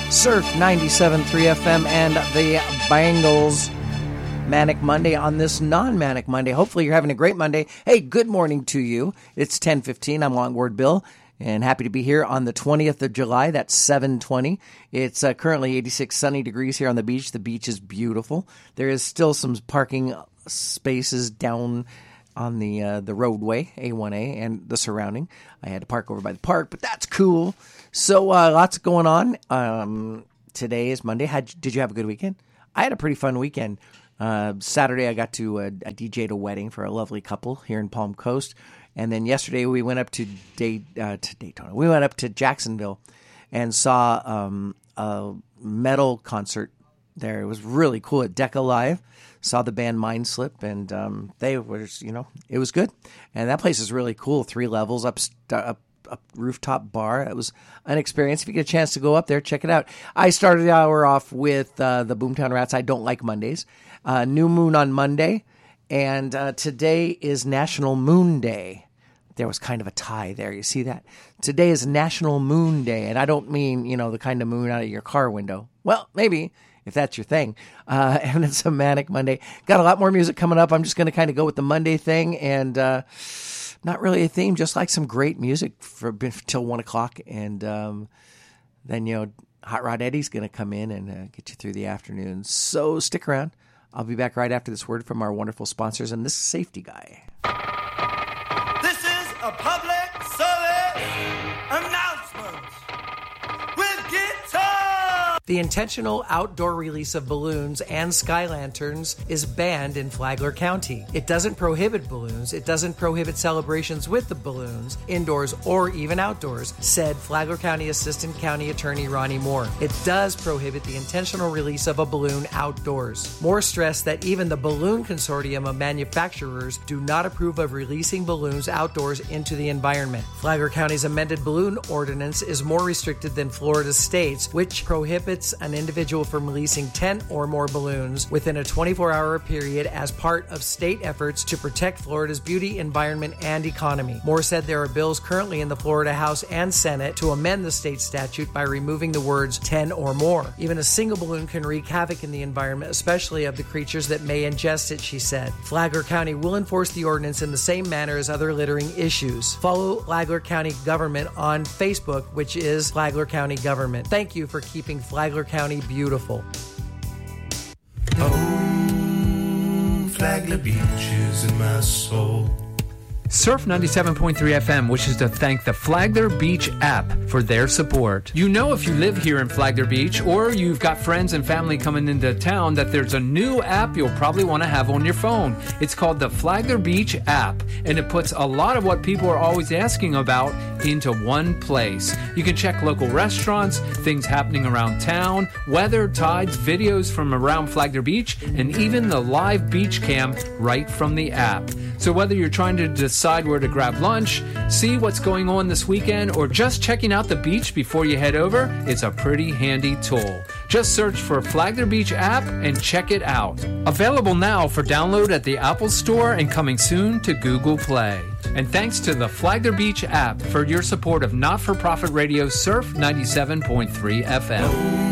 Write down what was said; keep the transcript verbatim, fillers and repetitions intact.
Surf ninety-seven point three F M and the Bangles. Manic Monday on this non-Manic Monday. Hopefully you're having a great Monday. Hey, good morning to you. It's ten fifteen. I'm Longboard Bill, and happy to be here on the twentieth of July. That's seven twenty. It's uh, currently eighty-six sunny degrees here on the beach. The beach is beautiful. There is still some parking spaces down on the uh, the roadway, A one A, and the surrounding. I had to park over by the park, but that's cool. So uh, lots going on. Um, today is Monday. Had, did you have a good weekend? I had a pretty fun weekend. Uh, Saturday, I got to uh, I D J'd a wedding for a lovely couple here in Palm Coast. And then yesterday, we went up to, Day, uh, to Daytona. We went up to Jacksonville and saw um, a metal concert there. It was really cool at Decca Live. Saw the band Mindslip, and um, they were, you know, it was good. And that place is really cool. Three levels, up, up, up rooftop bar. It was an experience. If you get a chance to go up there, check it out. I started the hour off with uh, the Boomtown Rats. I don't like Mondays. Uh, New Moon on Monday, and uh, today is National Moon Day. There was kind of a tie there. You see that? Today is National Moon Day, and I don't mean, you know, the kind of moon out of your car window. Well, maybe, if that's your thing. Uh, and it's a Manic Monday. Got a lot more music coming up. I'm just going to kind of go with the Monday thing, and uh, not really a theme, just like some great music for till one o'clock. And um, then, you know, Hot Rod Eddie's going to come in and uh, get you through the afternoon. So stick around. I'll be back right after this word from our wonderful sponsors and this safety guy. This is a public service announcement with Guitar. The intentional outdoor release of balloons and sky lanterns is banned in Flagler County. It doesn't prohibit balloons. It doesn't prohibit celebrations with the balloons, indoors or even outdoors, said Flagler County Assistant County Attorney Ronnie Moore. It does prohibit the intentional release of a balloon outdoors. Moore stressed that even the Balloon Consortium of manufacturers do not approve of releasing balloons outdoors into the environment. Flagler County's amended balloon ordinance is more restricted than Florida state's, which prohibits an individual from releasing ten or more balloons within a twenty-four hour period as part of state efforts to protect Florida's beauty, environment, and economy. Moore said there are bills currently in the Florida House and Senate to amend the state statute by removing the words ten or more. Even a single balloon can wreak havoc in the environment, especially of the creatures that may ingest it, she said. Flagler County will enforce the ordinance in the same manner as other littering issues. Follow Flagler County Government on Facebook, which is Flagler County Government. Thank you for keeping Flagler County beautiful. Oh, Flagler Beach is in my soul. Surf ninety-seven point three F M wishes to thank the Flagler Beach app for their support. You know, if you live here in Flagler Beach or you've got friends and family coming into town, that there's a new app you'll probably want to have on your phone. It's called the Flagler Beach app, and it puts a lot of what people are always asking about into one place. You can check local restaurants, things happening around town, weather, tides, videos from around Flagler Beach, and even the live beach cam right from the app. So whether you're trying to decide where to grab lunch, see what's going on this weekend, or just checking out the beach before you head over, it's a pretty handy tool. Just search for Flagler Beach app and check it out. Available now for download at the Apple Store and coming soon to Google Play. And thanks to the Flagler Beach app for your support of not-for-profit radio Surf ninety-seven point three F M.